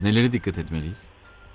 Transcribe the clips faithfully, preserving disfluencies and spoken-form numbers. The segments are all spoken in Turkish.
Nelere dikkat etmeliyiz?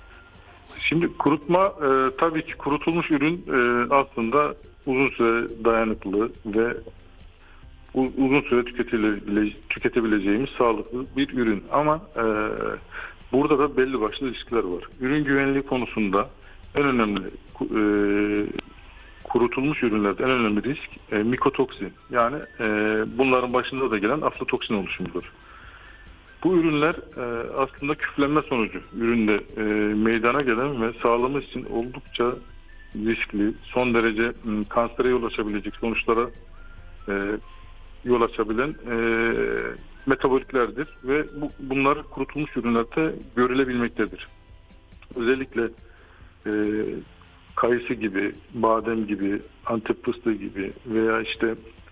Şimdi kurutma e, tabii ki kurutulmuş ürün e, aslında uzun süre dayanıklı ve u- uzun süre tüketile- tüketebileceğimiz sağlıklı bir ürün. Ama e, burada da belli başlı riskler var. Ürün güvenliği konusunda en önemli ku- e, kurutulmuş ürünlerde en önemli risk e, mikotoksin. Yani e, bunların başında da gelen aflatoksin oluşumudur. Bu ürünler e, aslında küflenme sonucu üründe e, meydana gelen ve sağlığımız için oldukça riskli, son derece m, kansere yol açabilecek sonuçlara e, yol açabilen e, metaboliklerdir ve bu, bunlar kurutulmuş ürünlerde görülebilmektedir. Özellikle e, kayısı gibi, badem gibi, Antep fıstığı gibi veya işte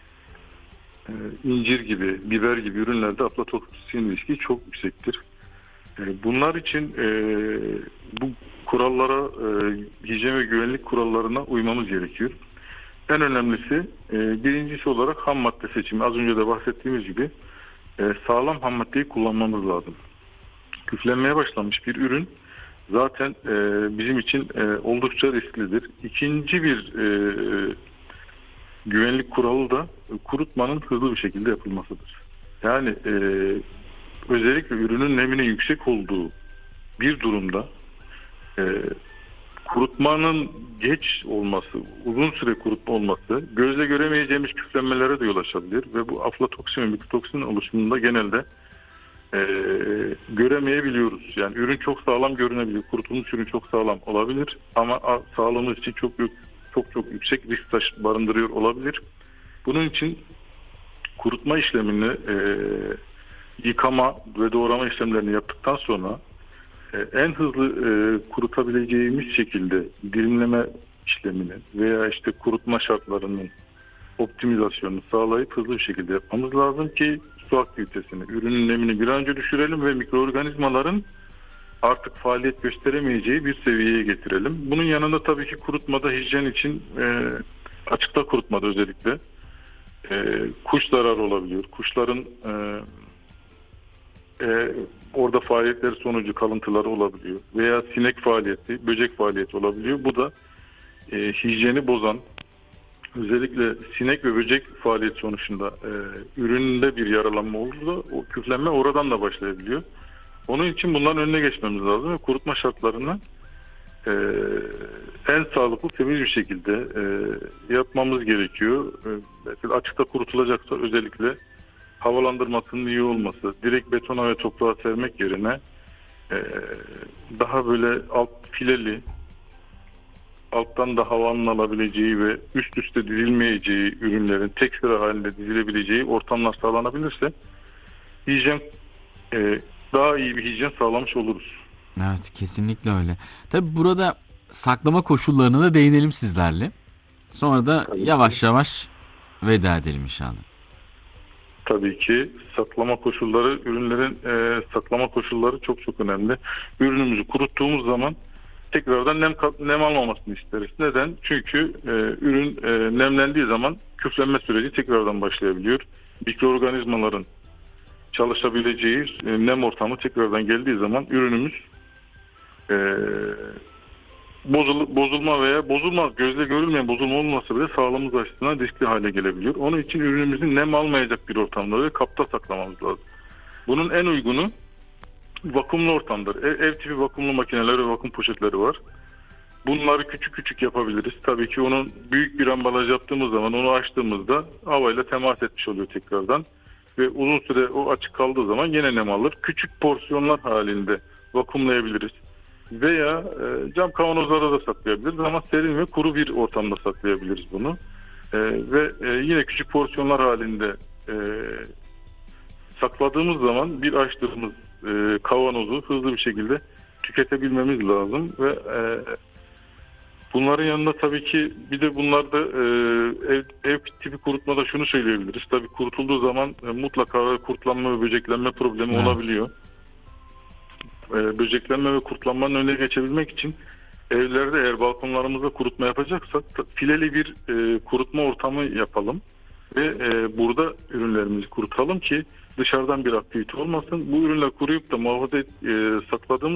e, incir gibi, biber gibi ürünlerde aflatoksin riski çok yüksektir. E, bunlar için e, bu kurallara, e, hijyen ve güvenlik kurallarına uymamız gerekiyor. En önemlisi e, birincisi olarak ham madde seçimi. Az önce de bahsettiğimiz gibi e, sağlam ham maddeyi kullanmamız lazım. Küflenmeye başlamış bir ürün zaten e, bizim için e, oldukça risklidir. İkinci bir e, güvenlik kuralı da kurutmanın hızlı bir şekilde yapılmasıdır. Yani e, özellikle ürünün neminin yüksek olduğu bir durumda e, kurutmanın geç olması, uzun süre kurutma olması gözle göremeyeceğimiz küflenmelere de yol açabilir ve bu aflatoksin ve mikotoksin oluşumunda genelde e, göremeyebiliyoruz. Yani ürün çok sağlam görünebilir, kurutulmuş ürün çok sağlam olabilir ama a- sağlığımız için çok yük- çok çok yüksek risk taş barındırıyor olabilir. Bunun için kurutma işlemini, e, yıkama ve doğrama işlemlerini yaptıktan sonra e, en hızlı e, kurutabileceğimiz şekilde dilimleme işlemini veya işte kurutma şartlarının optimizasyonunu sağlayıp hızlı bir şekilde yapmamız lazım ki su aktivitesini, ürünün nemini bir an önce düşürelim ve mikroorganizmaların artık faaliyet gösteremeyeceği bir seviyeye getirelim. Bunun yanında tabii ki kurutmada hijyen için e, açıkta kurutmada özellikle e, kuş zararı olabiliyor. Kuşların e, e, orada faaliyetleri sonucu kalıntıları olabiliyor. Veya sinek faaliyeti, böcek faaliyeti olabiliyor. Bu da e, hijyeni bozan, özellikle sinek ve böcek faaliyet sonucunda e, üründe bir yaralanma olursa o küflenme oradan da başlayabiliyor. Onun için bunların önüne geçmemiz lazım ve kurutma şartlarını e, en sağlıklı temiz bir şekilde e, yapmamız gerekiyor. E, mesela açıkta kurutulacaksa özellikle havalandırmasının iyi olması, direkt betona ve toprağa sermek yerine e, daha böyle alt fileli, alttan da havanın alabileceği ve üst üste dizilmeyeceği ürünlerin tek sıra halinde dizilebileceği ortamlar sağlanabilirse hijyen e, daha iyi bir hijyen sağlamış oluruz. Evet, kesinlikle öyle. Tabii burada saklama koşullarına da değinelim sizlerle. Sonra da Tabii ki. yavaş yavaş veda edelim inşallah. Tabii ki saklama koşulları, ürünlerin e, saklama koşulları çok çok önemli. Ürünümüzü kuruttuğumuz zaman tekrardan nem kat- nem almamasını isteriz. Neden? Çünkü e, ürün e, nemlendiği zaman küflenme süreci tekrardan başlayabiliyor. Mikroorganizmaların çalışabileceği e, nem ortamı tekrardan geldiği zaman ürünümüz e, bozul, bozulma veya bozulma gözle görülmeyen bozulma olmasa bile sağlığımız açısından riskli hale gelebiliyor. Onun için ürünümüzün nem almayacak bir ortamda ve kapta saklamamız lazım. Bunun en uygunu vakumlu ortamdır. Ev, ev tipi vakumlu makineler ve vakum poşetleri var. Bunları küçük küçük yapabiliriz. Tabii ki onun büyük bir ambalaj yaptığımız zaman onu açtığımızda havayla temas etmiş oluyor tekrardan. Ve uzun süre o açık kaldığı zaman yine nem alır. Küçük porsiyonlar halinde vakumlayabiliriz. Veya e, cam kavanozlarda da saklayabiliriz ama serin ve kuru bir ortamda saklayabiliriz bunu. E, ve e, yine küçük porsiyonlar halinde e, sakladığımız zaman bir açtığımız e, kavanozu hızlı bir şekilde tüketebilmemiz lazım ve e, bunların yanında tabii ki bir de bunlarda e, ev, ev tipi kurutmada şunu söyleyebiliriz. Tabii kurutulduğu zaman e, mutlaka kurtlanma ve böceklenme problemi Evet. olabiliyor. E, böceklenme ve kurtlanmanın önüne geçebilmek için evlerde eğer balkonlarımızda kurutma yapacaksak ta- fileli bir e, kurutma ortamı yapalım ve e, burada ürünlerimizi kurutalım ki dışarıdan bir aktivite olmasın. Bu ürünler kuruyup da muhafaza et, e, sakladığımız